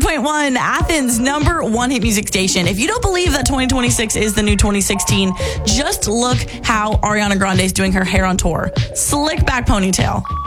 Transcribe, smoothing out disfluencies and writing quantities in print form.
101.1, Athens' number one hit music station. If you don't believe that 2026 is the new 2016, just look how Ariana Grande is doing her hair on tour. Slick back ponytail.